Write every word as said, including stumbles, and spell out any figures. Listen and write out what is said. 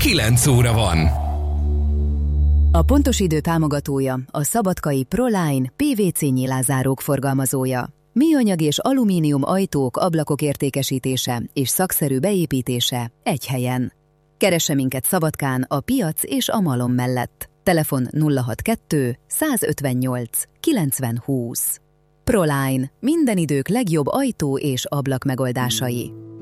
kilenc óra van. A pontos idő támogatója a szabadkai Proline pé vé cé nyilázárók forgalmazója. Műanyag és alumínium ajtók, ablakok értékesítése és szakszerű beépítése egy helyen. Keresse minket Szabadkán a piac és a malom mellett. Telefon nulla hatvankettő százötvennyolc kilencven húsz. Proline. Minden idők legjobb ajtó és ablak megoldásai.